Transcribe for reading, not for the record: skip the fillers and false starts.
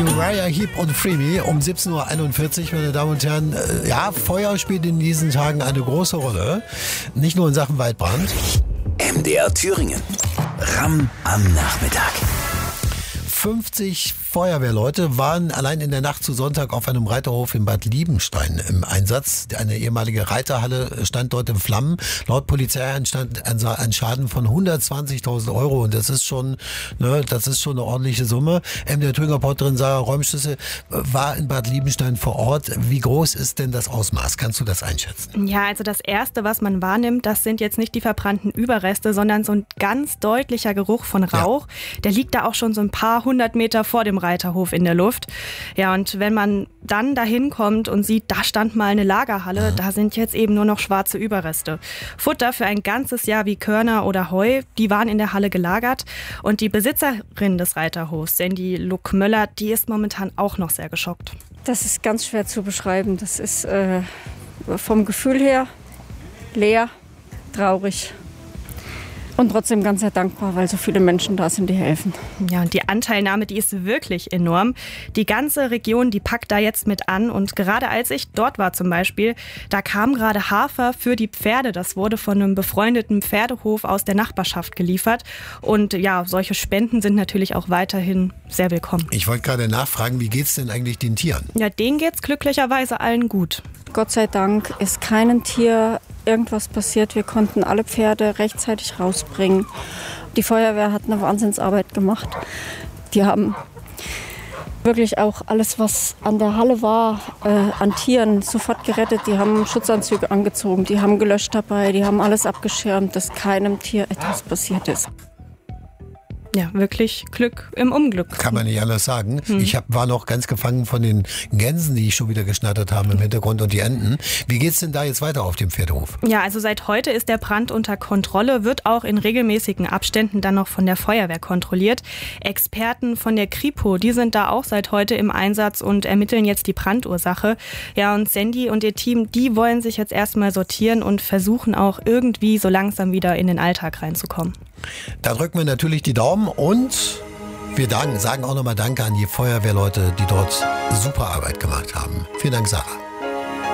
Uriah Heep und Free Me um 17.41 Uhr, meine Damen und Herren. Ja, Feuer spielt in diesen Tagen eine große Rolle. Nicht nur in Sachen Waldbrand. MDR Thüringen. Ramm am Nachmittag. 50 Feuerwehrleute waren allein in der Nacht zu Sonntag auf einem Reiterhof in Bad Liebenstein im Einsatz. Eine ehemalige Reiterhalle stand dort in Flammen. Laut Polizei entstand ein Schaden von 120.000 € und das ist schon eine ordentliche Summe. Der Thüringer-Reporterin Sarah Räumschüsse war in Bad Liebenstein vor Ort. Wie groß ist denn das Ausmaß? Kannst du das einschätzen? Ja, also das Erste, was man wahrnimmt, das sind jetzt nicht die verbrannten Überreste, sondern so ein ganz deutlicher Geruch von Rauch. Ja. Der liegt da auch schon so ein paar 100 Meter vor dem Reiterhof in der Luft. Ja, und wenn man dann dahin kommt und sieht, da stand mal eine Lagerhalle, da sind jetzt eben nur noch schwarze Überreste. Futter für ein ganzes Jahr wie Körner oder Heu, die waren in der Halle gelagert. Und die Besitzerin des Reiterhofs, Sandy Luck-Möller, die ist momentan auch noch sehr geschockt. Das ist ganz schwer zu beschreiben. Das ist vom Gefühl her leer, traurig. Und trotzdem ganz sehr dankbar, weil so viele Menschen da sind, die helfen. Ja, und die Anteilnahme, die ist wirklich enorm. Die ganze Region, die packt da jetzt mit an. Und gerade als ich dort war zum Beispiel, da kam gerade Hafer für die Pferde. Das wurde von einem befreundeten Pferdehof aus der Nachbarschaft geliefert. Und ja, solche Spenden sind natürlich auch weiterhin sehr willkommen. Ich wollte gerade nachfragen, wie geht's denn eigentlich den Tieren? Ja, denen geht's glücklicherweise allen gut. Gott sei Dank ist keinem Tier irgendwas passiert. Wir konnten alle Pferde rechtzeitig rausbringen. Die Feuerwehr hat eine Wahnsinnsarbeit gemacht. Die haben wirklich auch alles, was an der Halle war, an Tieren sofort gerettet. Die haben Schutzanzüge angezogen, die haben gelöscht dabei, die haben alles abgeschirmt, dass keinem Tier etwas passiert ist. Ja, wirklich Glück im Unglück. Kann man nicht anders sagen. Ich war noch ganz gefangen von den Gänsen, die schon wieder geschnattert haben im Hintergrund und die Enten. Wie geht's denn da jetzt weiter auf dem Pferdehof? Ja, also seit heute ist der Brand unter Kontrolle, wird auch in regelmäßigen Abständen dann noch von der Feuerwehr kontrolliert. Experten von der Kripo, die sind da auch seit heute im Einsatz und ermitteln jetzt die Brandursache. Ja, und Sandy und ihr Team, die wollen sich jetzt erstmal sortieren und versuchen auch irgendwie so langsam wieder in den Alltag reinzukommen. Da drücken wir natürlich die Daumen und wir sagen auch nochmal Danke an die Feuerwehrleute, die dort super Arbeit gemacht haben. Vielen Dank, Sarah.